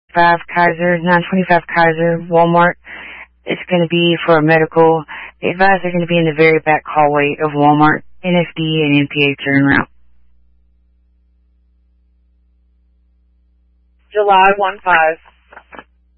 925 Kaiser, Walmart. It's going to be for a medical. They advise they're going to be in the very back hallway of Walmart, NFD and NPA turnaround. July 15.